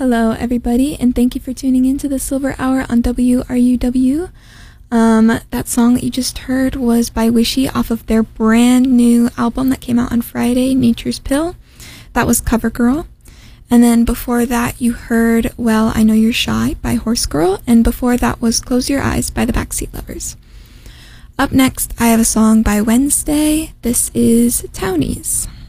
Hello, everybody, and thank you for tuning in to the Silver Hour on WRUW. That song that you just heard was by Wishy off of their brand new album that came out on Friday, Nature's Pill. That was Cover Girl. And then before that, you heard Well, I Know You're Shy by Horse Girl, and before that was Close Your Eyes by the Backseat Lovers. Up next, I have a song by Wednesday. This is Townies.